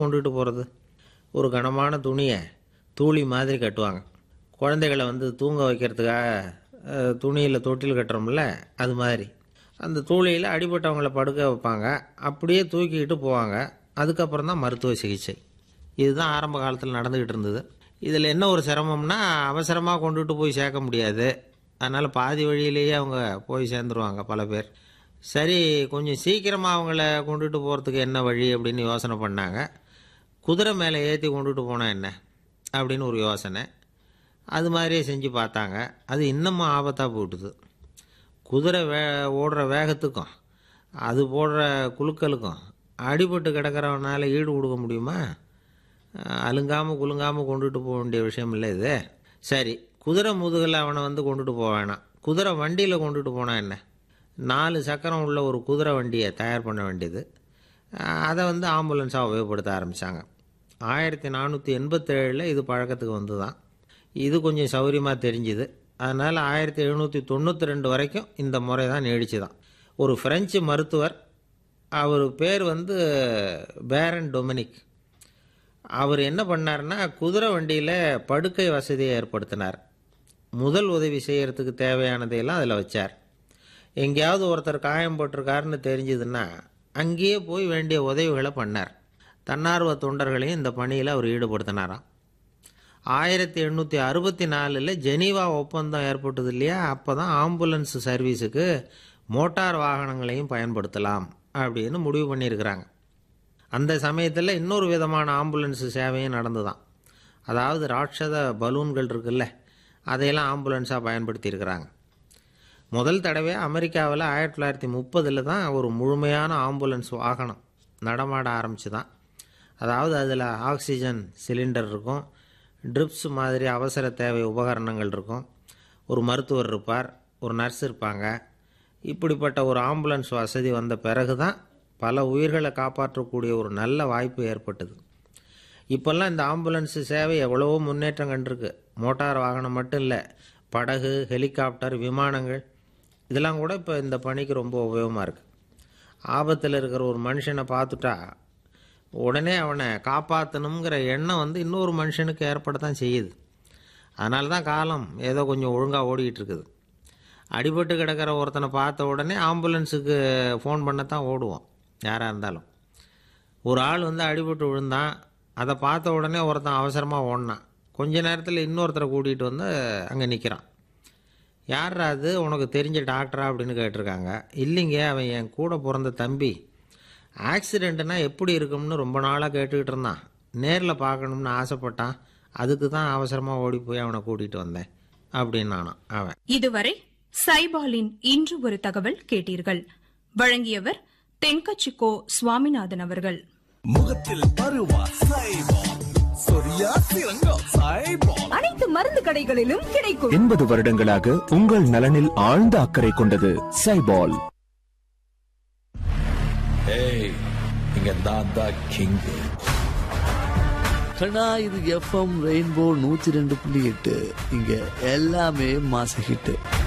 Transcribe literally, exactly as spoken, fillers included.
கொண்டுகிட்டு போகிறது? ஒரு கனமான துணியை தூளி மாதிரி கட்டுவாங்க. குழந்தைகளை வந்து தூங்க வைக்கிறதுக்காக துணியில் தொட்டில் கட்டுறோம்ல, அது மாதிரி அந்த தூளியில் அடிபட்டவங்களை படுக்க வைப்பாங்க. அப்படியே தூக்கிக்கிட்டு போவாங்க. அதுக்கப்புறம் தான் மருத்துவ சிகிச்சை. இதுதான் ஆரம்ப காலத்தில் நடந்துக்கிட்டு இருந்தது. இதில் என்ன ஒரு சிரமம்னா, அவசரமாக கொண்டுகிட்டு போய் சேர்க்க முடியாது. அதனால் பாதி வழியிலேயே அவங்க போய் சேர்ந்துருவாங்க பல பேர். சரி, கொஞ்சம் சீக்கிரமாக அவங்கள கொண்டுகிட்டு போகிறதுக்கு என்ன வழி அப்படின்னு யோசனை பண்ணாங்க. குதிரை மேலே ஏற்றி கொண்டுட்டு போனால் என்ன அப்படின்னு ஒரு யோசனை. அது மாதிரியே செஞ்சு பார்த்தாங்க. அது இன்னமும் ஆபத்தாக போட்டுது. குதிரை வே ஓடுற வேகத்துக்கும் அது போடுற குலுக்கலுக்கும் அடிபட்டு கிடக்கிறவனால ஈடு கொடுக்க முடியுமா? அலுங்காமல் குலுங்காமல் கொண்டுட்டு போக வேண்டிய விஷயம் இல்லை இது. சரி, குதிரை முதுகில் அவனை வந்து கொண்டுட்டு போக வேணாம். குதிரை வண்டியில் கொண்டுட்டு போனால் என்ன? நாலு சக்கரம் உள்ள ஒரு குதிரை வண்டியை தயார் பண்ண வேண்டியது. அதை வந்து ஆம்புலன்ஸாக உபயோகப்படுத்த ஆரம்பித்தாங்க. ஆயிரத்தி நானூற்றி எண்பத்தேழில் இது பழக்கத்துக்கு வந்து தான். இது கொஞ்சம் சௌகரியமாக தெரிஞ்சுது. அதனால் ஆயிரத்தி எழுநூற்றி தொண்ணூற்றி ரெண்டு வரைக்கும் இந்த முறை தான் நீடிச்சு தான். ஒரு ஃப்ரெஞ்சு மருத்துவர், அவர் பேர் வந்து பேரன் டொமினிக். அவர் என்ன பண்ணார்னா, குதிரை வண்டியில் படுக்கை வசதியை ஏற்படுத்தினார். முதல் உதவி செய்கிறதுக்கு தேவையானதையெல்லாம் அதில் வச்சார். எங்கேயாவது ஒருத்தர் காயம் போட்டிருக்காருன்னு தெரிஞ்சதுன்னா அங்கேயே போய் வேண்டிய உதவிகளை பண்ணார். தன்னார்வ தொண்டர்களையும் இந்த பணியில் அவர் ஈடுபடுத்தினாராம். ஆயிரத்தி எண்ணூற்றி அறுபத்தி நாலில் ஜெனீவா ஒப்பந்தம் ஏற்பட்டது இல்லையா? அப்போ தான் ஆம்புலன்ஸ் சர்வீஸுக்கு மோட்டார் வாகனங்களையும் பயன்படுத்தலாம் அப்படின்னு முடிவு பண்ணியிருக்கிறாங்க. அந்த சமயத்தில் இன்னொரு விதமான ஆம்புலன்ஸ் சேவையும் நடந்து தான். அதாவது ராட்சத பலூன்கள் இருக்குல்ல, அதையெல்லாம் ஆம்புலன்ஸாக பயன்படுத்தியிருக்கிறாங்க. முதல் தடவை அமெரிக்காவில் ஆயிரத்தி தொள்ளாயிரத்தி முப்பதில் தான் ஒரு முழுமையான ஆம்புலன்ஸ் வாகனம் நடமாட ஆரம்பிச்சு தான். அதாவது அதில் ஆக்சிஜன் சிலிண்டர் இருக்கும், ட்ரிப்ஸ் மாதிரி அவசர தேவை உபகரணங்கள் இருக்கும், ஒரு மருத்துவர் இருப்பார், ஒரு நர்ஸ் இருப்பாங்க. இப்படிப்பட்ட ஒரு ஆம்புலன்ஸ் வசதி வந்த பிறகு தான் பல உயிர்களை காப்பாற்றக்கூடிய ஒரு நல்ல வாய்ப்பு ஏற்பட்டது. இப்போல்லாம் இந்த ஆம்புலன்ஸ் சேவை எவ்வளவோ முன்னேற்றம் கண்டிருக்கு. மோட்டார் வாகனம் மட்டும் இல்லை, படகு, ஹெலிகாப்டர், விமானங்கள் இதெல்லாம் கூட இப்போ இந்த பணிக்கு ரொம்ப உபயோகமாக இருக்குது. ஆபத்தில் இருக்கிற ஒரு மனுஷனை பார்த்துட்டா உடனே அவனை காப்பாற்றணுங்கிற எண்ணம் வந்து இன்னொரு மனுஷனுக்கு ஏற்படத்தான் செய்யுது. அதனால தான் காலம் ஏதோ கொஞ்சம் ஒழுங்காக ஓடிக்கிட்டு இருக்குது. அடிபட்டு கிடக்கிற ஒருத்தனை பார்த்த உடனே ஆம்புலன்ஸுக்கு ஃபோன் பண்ணத்தான் ஓடுவோம் யாராக இருந்தாலும். ஒரு ஆள் வந்து அடிபட்டு விழுந்தான், அதை பார்த்த உடனே ஒருத்தன் அவசரமாக ஓடினான். கொஞ்ச நேரத்தில் இன்னொருத்தரை கூட்டிகிட்டு வந்து அங்கே நிற்கிறான். யாரா அது, உனக்கு தெரிஞ்ச டாக்டரா அப்படின்னு கேட்டிருக்காங்க. இல்லைங்க, அவன் என் கூட பிறந்த தம்பி. ஆக்சிடெண்ட்டுனா எப்படி இருக்கும்னு ரொம்ப நாளாக கேட்டுக்கிட்டு இருந்தான். நேரில் பார்க்கணும்னு ஆசைப்பட்டான். அதுக்கு தான் அவசரமாக ஓடி போய் அவனை கூட்டிகிட்டு வந்தேன் அப்படின்னு நானான் அவன். இதுவரை சைபாலின் இன்று ஒரு தகவல் கேட்டீர்கள். வழங்கியவர் தென்கச்சிக்கோ சுவாமிநாதன் அவர்கள். முகத்தில் பருவா சைபால், சொரியா சிறங்கா சைபால், அனைத்து மருந்து கடைகளிலும் கிடைக்கும். எண்பது வருடங்களாக உங்கள் நலனில் ஆழ்ந்த அக்கறை கொண்டது சைபால். ஏய், இங்க நான் தான் கிங். கண்ணா, இது எஃப்எம் ரெயின்போ நூத்தி ரெண்டு புள்ளி எட்டு. இங்க எல்லாமே மாச ஹிட்.